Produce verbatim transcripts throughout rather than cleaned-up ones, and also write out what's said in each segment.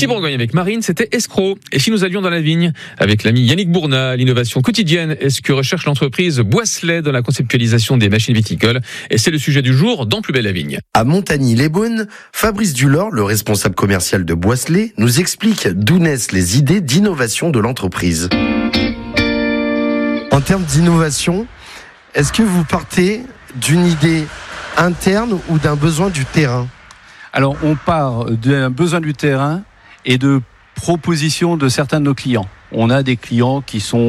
Ici Bourgogne avec Marine, c'était Escroc. Et si nous allions dans la vigne avec l'ami Yannick Bournat, l'innovation quotidienne est ce que recherche l'entreprise Boisselet dans la conceptualisation des machines viticoles. Et c'est le sujet du jour dans Plus belle la vigne. À Montagny-les-Beaunes, Fabrice Dulor, le responsable commercial de Boisselet, nous explique d'où naissent les idées d'innovation de l'entreprise. En termes d'innovation, est-ce que vous partez d'une idée interne ou d'un besoin du terrain ? Alors, on part d'un besoin du terrain et de propositions de certains de nos clients. On a des clients qui sont,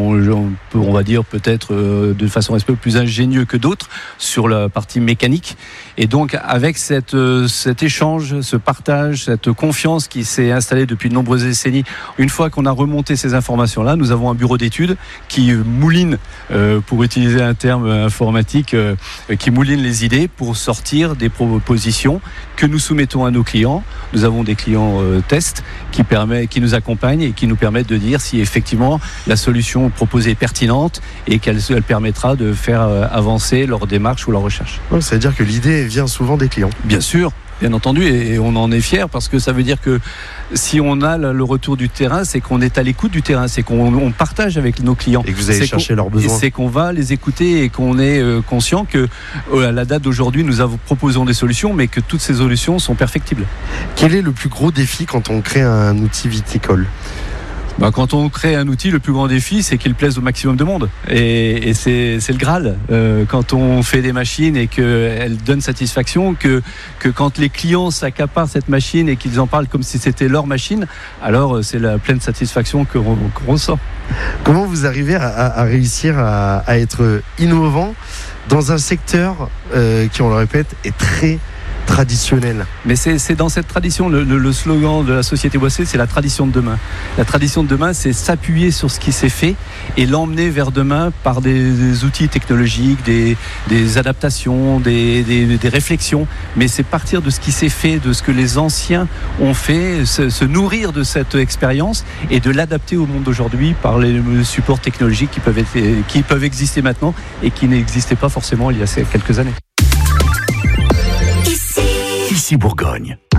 on va dire, peut-être de façon un peu plus ingénieux que d'autres sur la partie mécanique. Et donc, avec cette, cet échange, ce partage, cette confiance qui s'est installée depuis de nombreuses décennies, une fois qu'on a remonté ces informations-là, nous avons un bureau d'études qui mouline, euh, pour utiliser un terme informatique, euh, qui mouline les idées pour sortir des propositions que nous soumettons à nos clients. Nous avons des clients euh, tests qui, permet, qui nous accompagnent et qui nous permettent de dire si effectivement la solution proposée est pertinente et qu'elle elle permettra de faire avancer leur démarche ou leur recherche. Ouais, ça veut dire que l'idée vient souvent des clients. Bien sûr, bien entendu, et on en est fiers parce que ça veut dire que si on a le retour du terrain, c'est qu'on est à l'écoute du terrain, c'est qu'on on partage avec nos clients. Et que vous allez c'est chercher leurs besoins. C'est qu'on va les écouter et qu'on est conscient que à la date d'aujourd'hui, nous avons, proposons des solutions, mais que toutes ces solutions sont perfectibles. Quel est le plus gros défi quand on crée un outil viticole ? Ben, quand on crée un outil, le plus grand défi, c'est qu'il plaise au maximum de monde. Et, et c'est, c'est le Graal. Euh, quand on fait des machines et qu'elles donnent satisfaction, que, que quand les clients s'accaparent cette machine et qu'ils en parlent comme si c'était leur machine, alors c'est la pleine satisfaction que qu'on ressent. Comment vous arrivez à, à réussir à, à être innovant dans un secteur euh, qui, on le répète, est très traditionnel. Mais c'est, c'est dans cette tradition, le, le, le slogan de la société Boisselet, c'est la tradition de demain. La tradition de demain, c'est s'appuyer sur ce qui s'est fait et l'emmener vers demain par des, des outils technologiques, des, des adaptations, des, des, des réflexions. Mais c'est partir de ce qui s'est fait, de ce que les anciens ont fait, se, se nourrir de cette expérience et de l'adapter au monde d'aujourd'hui par les supports technologiques qui peuvent, être, qui peuvent exister maintenant et qui n'existaient pas forcément il y a quelques années. Ici Bourgogne.